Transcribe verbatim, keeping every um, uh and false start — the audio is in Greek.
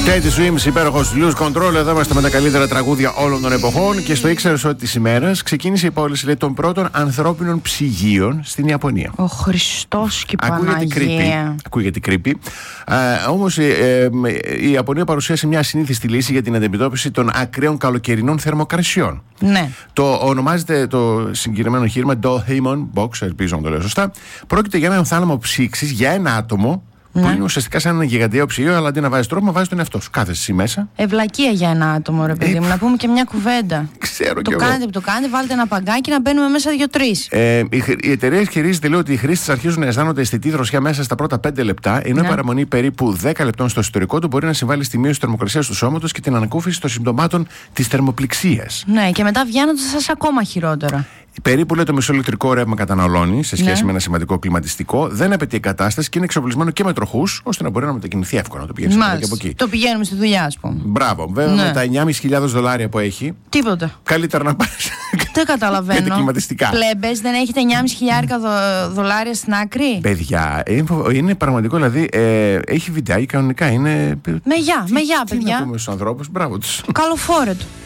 Teddy Swims, υπέροχος Lose Control. Εδώ είμαστε με τα καλύτερα τραγούδια όλων των εποχών. Και στο ήξερες ότι της ημέρας ξεκίνησε η πώληση, λέει, των πρώτων ανθρώπινων ψυγείων στην Ιαπωνία. Ο Χριστός και η Παναγία. Ακούγεται creepy. Ε, όμως ε, ε, η Ιαπωνία παρουσίασε μια ασυνήθιστη λύση για την αντιμετώπιση των ακραίων καλοκαιρινών θερμοκρασιών. Ναι. Το ονομάζεται το συγκεκριμένο εγχείρημα Dohemon Box, ελπίζω να το λέω σωστά. Πρόκειται για έναν θάλαμο ψήξης για ένα άτομο. Που ναι. είναι ουσιαστικά σαν ένα γιγαντιαίο ψυγείο, αλλά αντί να βάζει τρόπο, βάζει τον εαυτό σου. Κάθεσαι εσύ μέσα. Ευλακία για ένα άτομο, ρε παιδί μου. Ε, να πούμε και μια κουβέντα. Ξέρω το κι κάνετε εγώ. που το κάνετε, βάλτε ένα παγκάκι να μπαίνουμε μέσα δύο-τρεις. Ε, η, η εταιρεία ισχυρίζεται, λέει, ότι οι χρήστες αρχίζουν να αισθάνονται αισθητή δροσιά μέσα στα πρώτα πέντε λεπτά, ενώ ναι. η παραμονή περίπου δέκα λεπτών στο εσωτερικό του μπορεί να συμβάλλει στη μείωση της θερμοκρασίας του σώματος και την ανακούφιση των συμπτωμάτων της θερμοπληξίας. Ναι, και μετά βγαίνοντας σας ακόμα χειρότερα. Περίπου, λέει, το μισό ηλεκτρικό ρεύμα καταναλώνει σε σχέση ναι. με ένα σημαντικό κλιματιστικό. Δεν απαιτεί εγκατάσταση και είναι εξοπλισμένο και με τροχούς, ώστε να μπορεί να μετακινηθεί εύκολα. Να το πηγαίνει από εκεί από εκεί. Το πηγαίνουμε στη δουλειά, ας πούμε. Μπράβο. Βέβαια, ναι. με τα εννιά χιλιάδες πεντακόσια δολάρια που έχει. Τίποτα. Καλύτερα να πάρει. Δεν καταλαβαίνω. κλιματιστικά. Πλέμπες, δεν έχετε εννιά χιλιάδες πεντακόσια δολάρια στην άκρη. Παιδιά, είναι πραγματικό, δηλαδή ε, έχει βιντεάκι κανονικά. Είναι... Με γεια, με γεια, παιδιά. Τι να πούμε στους ανθρώπους, μπράβο τους. Καλοφόρετο.